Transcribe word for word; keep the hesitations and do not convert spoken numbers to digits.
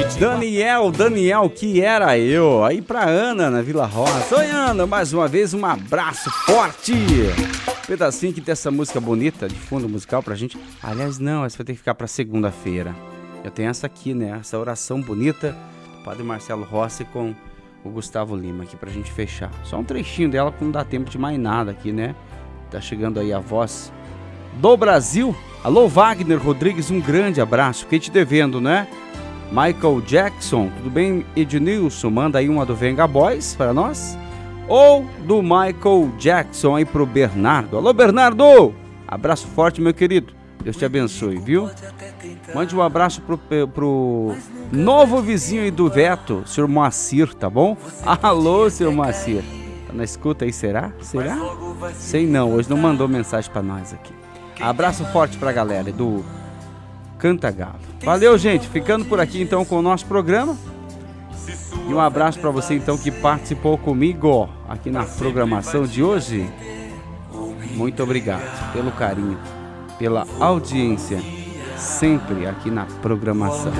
Daniel, Daniel, que era eu. Aí pra Ana, na Vila Rosa. Oi, Ana, mais uma vez um abraço forte. Um pedacinho aqui dessa música bonita de fundo musical pra gente. Aliás, não, essa vai ter que ficar pra segunda-feira. Eu tenho essa aqui, né? Essa oração bonita do Padre Marcelo Rossi com o Gustavo Lima aqui pra gente fechar. Só um trechinho dela que não dá tempo de mais nada aqui, né? Tá chegando aí a voz do Brasil. Alô, Wagner Rodrigues, um grande abraço. Fiquei te devendo, né? Michael Jackson, tudo bem? Ednilson, manda aí uma do Venga Boys para nós. Ou do Michael Jackson aí pro Bernardo. Alô, Bernardo! Abraço forte, meu querido. Deus te abençoe, viu? Mande um abraço pro, pro novo vizinho aí do Veto, senhor Moacir, tá bom? Alô, senhor Moacir. Tá na escuta aí, será? Será? Sei não, hoje não mandou mensagem pra nós aqui. Abraço forte pra galera do Canta Galo. Valeu, gente. Ficando por aqui então com o nosso programa. E um abraço pra você então que participou comigo aqui na programação de hoje. Muito obrigado pelo carinho, pela audiência, sempre aqui na programação.